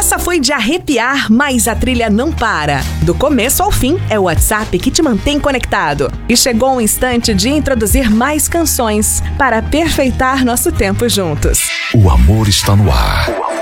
Essa foi de arrepiar, mas a trilha não para. Do começo ao fim, é o WhatsApp que te mantém conectado. E chegou o instante de introduzir mais canções para perfeitar nosso tempo juntos. O amor está no ar.